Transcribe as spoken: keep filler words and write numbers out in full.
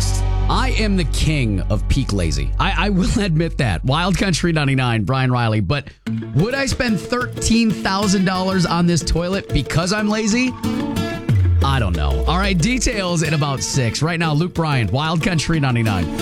honest. I am the king of peak lazy. I, I will admit that. Wild Country ninety-nine, Brian Riley. But would I spend thirteen thousand dollars on this toilet because I'm lazy? I don't know. All right, details in about six. Right now, Luke Bryan, Wild Country ninety-nine.